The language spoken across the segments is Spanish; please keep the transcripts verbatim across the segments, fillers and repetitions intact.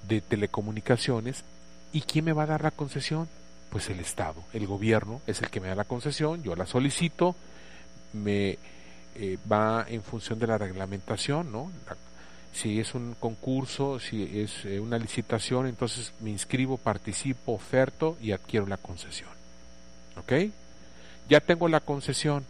de telecomunicaciones. ¿Y quién me va a dar la concesión? Pues el Estado, el gobierno es el que me da la concesión, yo la solicito, me eh, va en función de la reglamentación, ¿no? La, si es un concurso, si es eh, una licitación, entonces me inscribo, participo, oferto y adquiero la concesión. ¿Ok? Ya tengo la concesión.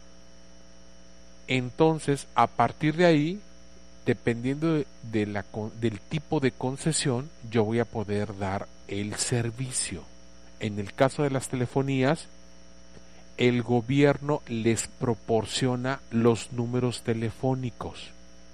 Entonces, a partir de ahí, dependiendo de, de la, del tipo de concesión, yo voy a poder dar el servicio. En el caso de las telefonías, el gobierno les proporciona los números telefónicos.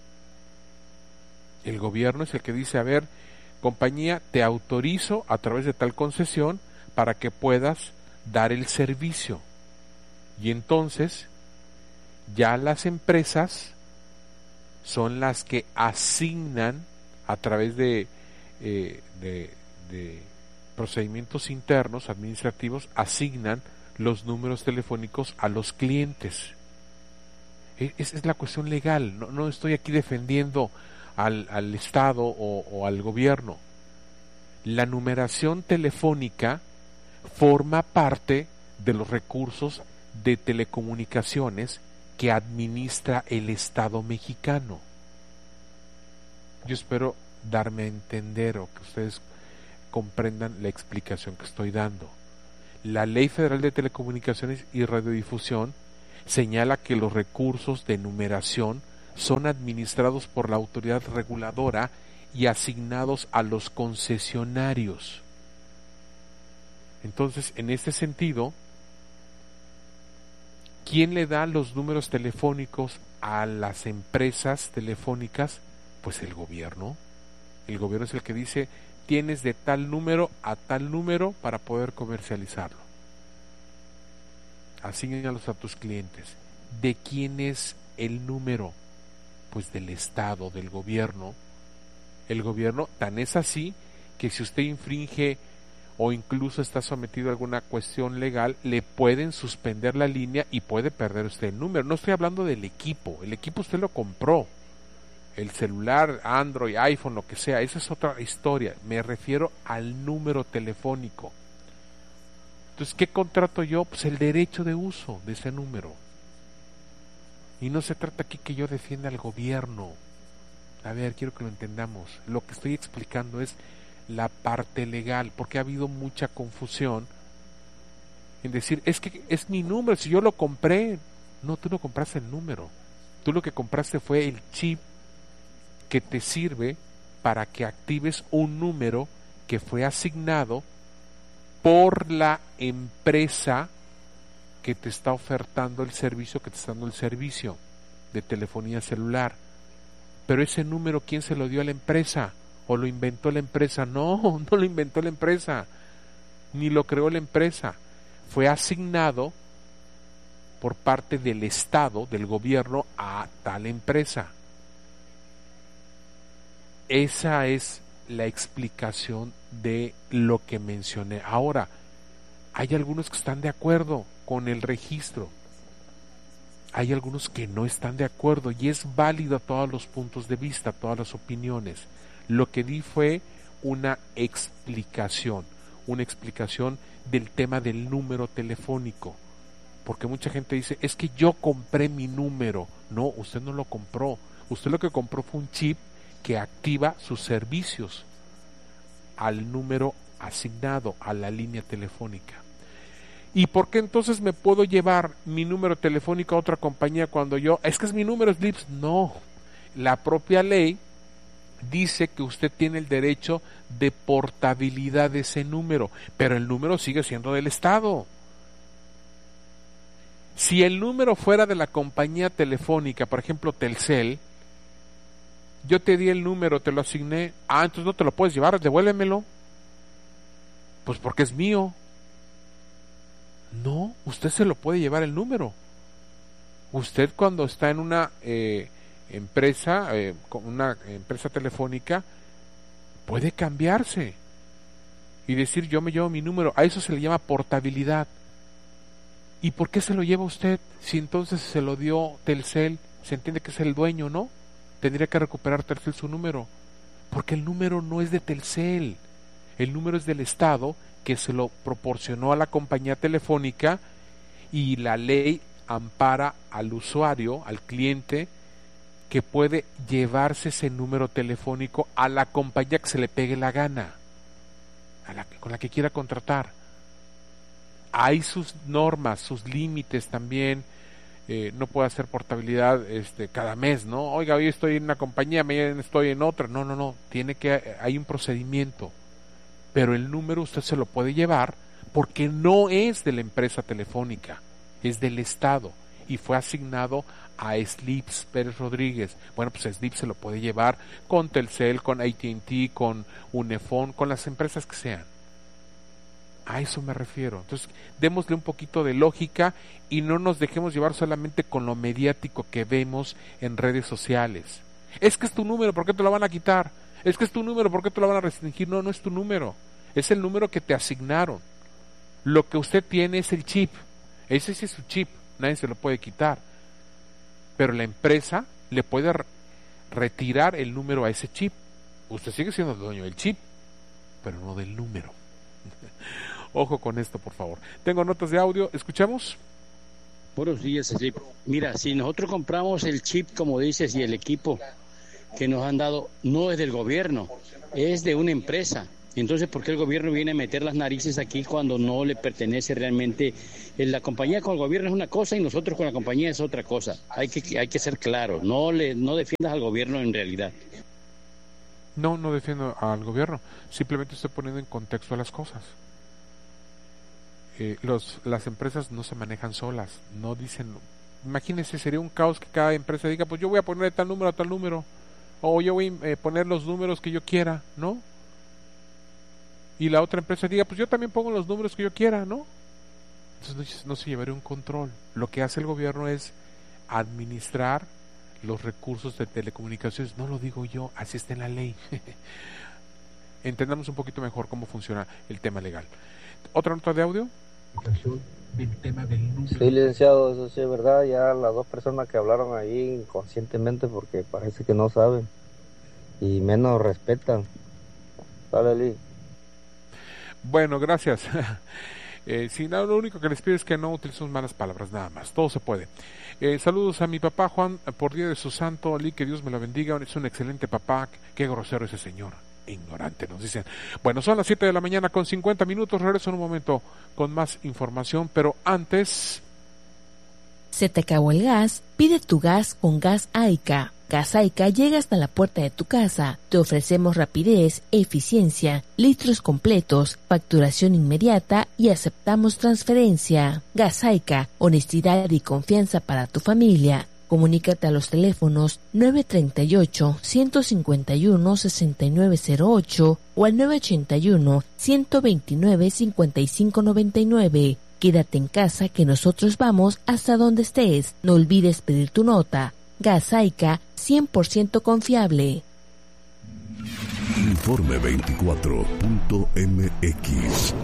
El gobierno es el que dice, a ver, compañía, te autorizo a través de tal concesión para que puedas dar el servicio. Y entonces, ya las empresas son las que asignan a través de, eh, de, de procedimientos internos administrativos, asignan los números telefónicos a los clientes. Esa es la cuestión legal. No, no estoy aquí defendiendo al, al Estado o, o al gobierno. La numeración telefónica forma parte de los recursos de telecomunicaciones que administra el Estado mexicano. Yo espero darme a entender o que ustedes comprendan la explicación que estoy dando. La Ley Federal de Telecomunicaciones y Radiodifusión señala que los recursos de numeración son administrados por la autoridad reguladora y asignados a los concesionarios. Entonces, en este sentido, ¿quién le da los números telefónicos a las empresas telefónicas? Pues el gobierno. El gobierno es el que dice, tienes de tal número a tal número para poder comercializarlo. Asígnalos a tus clientes. ¿De quién es el número? Pues del Estado, del gobierno. El gobierno, tan es así que si usted infringe o incluso está sometido a alguna cuestión legal, le pueden suspender la línea y puede perder usted el número. No estoy hablando del equipo, el equipo usted lo compró, el celular, Android, iPhone, lo que sea, esa es otra historia. Me refiero al número telefónico. Entonces, ¿qué contrato yo? Pues el derecho de uso de ese número. Y no se trata aquí que yo defienda al gobierno. A ver, quiero que lo entendamos. Lo que estoy explicando es la parte legal, porque ha habido mucha confusión en decir, es que es mi número, si yo lo compré. No, tú no compraste el número, tú lo que compraste fue el chip que te sirve para que actives un número que fue asignado por la empresa que te está ofertando el servicio, que te está dando el servicio de telefonía celular. Pero ese número, ¿quién se lo dio a la empresa? ¿O lo inventó la empresa? No, no lo inventó la empresa, ni lo creó la empresa. Fue asignado por parte del Estado, del gobierno, a tal empresa. Esa es la explicación de lo que mencioné. Ahora, hay algunos que están de acuerdo con el registro. Hay algunos que no están de acuerdo y es válido a todos los puntos de vista, todas las opiniones. Lo que di fue una explicación, una explicación del tema del número telefónico, porque mucha gente dice, es que yo compré mi número. No, usted no lo compró, usted lo que compró fue un chip que activa sus servicios al número asignado, a la línea telefónica. ¿Y por qué entonces me puedo llevar mi número telefónico a otra compañía cuando yo, es que es mi número, es L I P S? No, la propia ley dice que usted tiene el derecho de portabilidad de ese número, pero el número sigue siendo del Estado. Si el número fuera de la compañía telefónica, por ejemplo Telcel, yo te di el número, te lo asigné, ah, entonces no te lo puedes llevar, devuélvemelo. Pues porque es mío. No, usted se lo puede llevar el número. Usted cuando está en una eh, empresa, eh, una empresa telefónica, puede cambiarse y decir yo me llevo mi número. A eso se le llama portabilidad. ¿Y por qué se lo lleva usted? Si entonces se lo dio Telcel, se entiende que es el dueño, ¿no? Tendría que recuperar Telcel su número. Porque el número no es de Telcel, el número es del Estado, que se lo proporcionó a la compañía telefónica, y la ley ampara al usuario, al cliente, que puede llevarse ese número telefónico a la compañía que se le pegue la gana, a la, con la que quiera contratar. Hay sus normas, sus límites también. Eh, no puede hacer portabilidad este cada mes, ¿no? Oiga, hoy estoy en una compañía, mañana estoy en otra. No, no, no. Tiene que, hay un procedimiento. Pero el número usted se lo puede llevar porque no es de la empresa telefónica, es del Estado y fue asignado a Slips Pérez Rodríguez. Bueno, pues Slips se lo puede llevar con Telcel, con A T and T, con Unifón, con las empresas que sean. A eso me refiero. Entonces, démosle un poquito de lógica y no nos dejemos llevar solamente con lo mediático que vemos en redes sociales. Es que es tu número, ¿por qué te lo van a quitar? Es que es tu número, ¿por qué te lo van a restringir? No, no es tu número. Es el número que te asignaron. Lo que usted tiene es el chip. Ese sí es su chip, nadie se lo puede quitar. Pero la empresa le puede re- retirar el número a ese chip. Usted sigue siendo dueño del chip, pero no del número. Ojo con esto, por favor. Tengo notas de audio, ¿escuchamos? Buenos días, Slip. Mira, si nosotros compramos el chip, como dices, y el equipo que nos han dado, no es del gobierno, es de una empresa. Entonces, ¿por qué el gobierno viene a meter las narices aquí cuando no le pertenece realmente? La compañía con el gobierno es una cosa y nosotros con la compañía es otra cosa. Hay que hay que ser claros, no le no defiendas al gobierno en realidad. No, no defiendo al gobierno, simplemente estoy poniendo en contexto las cosas. Eh, los, las empresas no se manejan solas, no dicen, imagínense, sería un caos que cada empresa diga, pues yo voy a poner de tal número a tal número, o yo voy a eh, poner los números que yo quiera, ¿no? Y la otra empresa diga, pues yo también pongo los números que yo quiera, ¿no? Entonces no, no se llevaría un control. Lo que hace el gobierno es administrar los recursos de telecomunicaciones. No lo digo yo, así está en la ley. Entendamos un poquito mejor cómo funciona el tema legal. ¿Otra nota de audio? Sí, licenciado, eso sí es verdad. Ya las dos personas que hablaron ahí inconscientemente, porque parece que no saben y menos respetan. Dale, Lee. Bueno, gracias. Eh, si no, lo único que les pido es que no utilicen malas palabras, nada más, todo se puede. Eh, saludos a mi papá Juan, por día de su santo, Ali, que Dios me lo bendiga, es un excelente papá, qué grosero ese señor, ignorante, nos dicen. Bueno, son las siete de la mañana con cincuenta minutos, regreso en un momento con más información, pero antes... ¿Se te acabó el gas? Pide tu gas con Gas Aica. Gas Aica llega hasta la puerta de tu casa. Te ofrecemos rapidez, eficiencia, litros completos, facturación inmediata y aceptamos transferencia. Gas Aica, honestidad y confianza para tu familia. Comunícate a los teléfonos nueve tres ocho, uno cinco uno, seis nueve cero ocho o al nueve ocho uno, uno dos nueve, cinco cinco nueve nueve. Quédate en casa que nosotros vamos hasta donde estés. No olvides pedir tu nota. Gas Aica, cien por ciento confiable. Informe veinticuatro punto m x.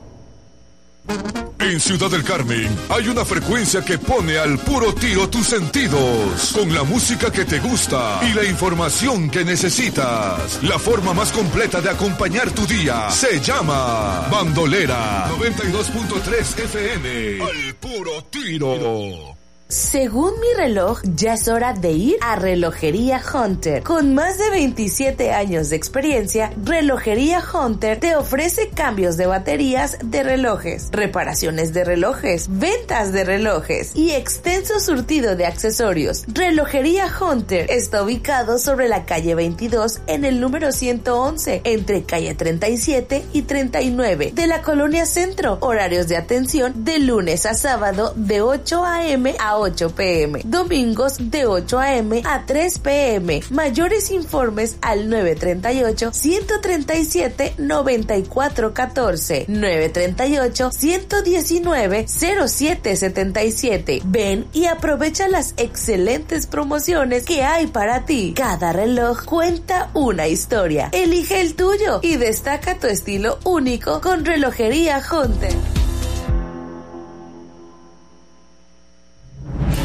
En Ciudad del Carmen hay una frecuencia que pone al puro tiro tus sentidos, con la música que te gusta y la información que necesitas. La forma más completa de acompañar tu día se llama Bandolera noventa y dos punto tres F M. Al puro tiro. Según mi reloj, ya es hora de ir a Relojería Hunter. Con más de veintisiete años de experiencia, Relojería Hunter te ofrece cambios de baterías de relojes, reparaciones de relojes, ventas de relojes y extenso surtido de accesorios. Relojería Hunter está ubicado sobre la calle veintidós en el número ciento once, entre calle treinta y siete y treinta y nueve de la Colonia Centro. Horarios de atención de lunes a sábado de ocho a eme a ocho pe eme, domingos de ocho a eme a tres pe eme. Mayores informes al nueve tres ocho, uno tres siete, nueve cuatro uno cuatro, nueve tres ocho, uno uno nueve, cero siete siete siete. Ven y aprovecha las excelentes promociones que hay para ti. Cada reloj cuenta una historia. Elige el tuyo y destaca tu estilo único con Relojería Hunter.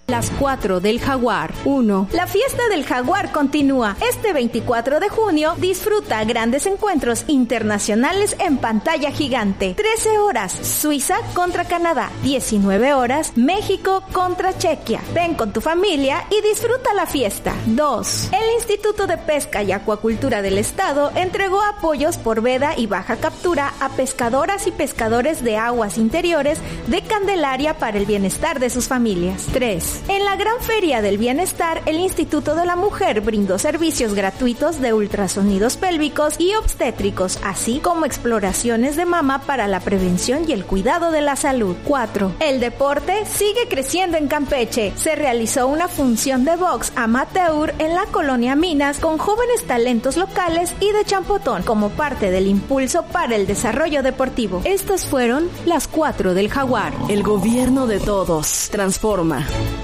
Las cuatro del Jaguar. uno. La fiesta del Jaguar continúa. Este veinticuatro de junio disfruta grandes encuentros internacionales en pantalla gigante. trece horas, Suiza contra Canadá. diecinueve horas, México contra Chequia. Ven con tu familia y disfruta la fiesta. dos. El Instituto de Pesca y Acuacultura del Estado entregó apoyos por veda y baja captura a pescadoras y pescadores de aguas interiores de Candelaria para el bienestar de sus familias. tres. En la Gran Feria del Bienestar, el Instituto de la Mujer brindó servicios gratuitos de ultrasonidos pélvicos y obstétricos, así como exploraciones de mama para la prevención y el cuidado de la salud. cuatro. El deporte sigue creciendo en Campeche. Se realizó una función de box amateur en la colonia Minas con jóvenes talentos locales y de Champotón como parte del impulso para el desarrollo deportivo. Estas fueron las cuatro del Jaguar. El gobierno de todos transforma.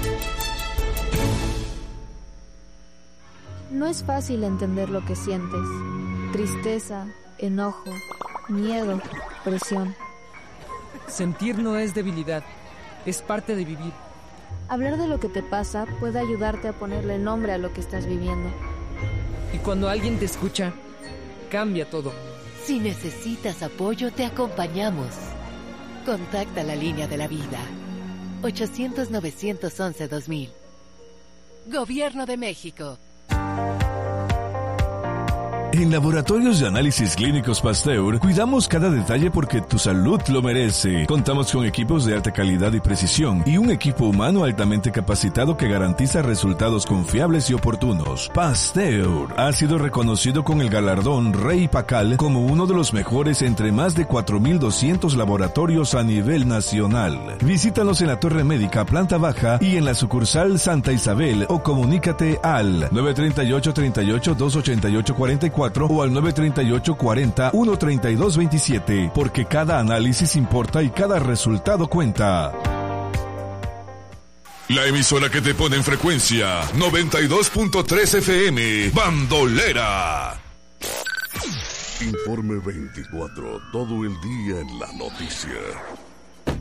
No es fácil entender lo que sientes. Tristeza, enojo, miedo, presión. Sentir no es debilidad, es parte de vivir. Hablar de lo que te pasa puede ayudarte a ponerle nombre a lo que estás viviendo. Y cuando alguien te escucha, cambia todo. Si necesitas apoyo, te acompañamos. Contacta la línea de la vida. ochocientos, novecientos once, dos mil. Gobierno de México. En Laboratorios de Análisis Clínicos Pasteur, cuidamos cada detalle porque tu salud lo merece. Contamos con equipos de alta calidad y precisión y un equipo humano altamente capacitado que garantiza resultados confiables y oportunos. Pasteur ha sido reconocido con el galardón Rey Pacal como uno de los mejores entre más de cuatro mil doscientos laboratorios a nivel nacional. Visítanos en la Torre Médica, planta baja y en la sucursal Santa Isabel o comunícate al nueve tres ocho, tres ocho, dos ocho ocho, cuatro cuatro o al nueve tres ocho, cuatro cero, uno tres dos dos siete, porque cada análisis importa y cada resultado cuenta. La emisora que te pone en frecuencia noventa y dos punto tres F M, Bandolera. Informe veinticuatro, todo el día en la noticia.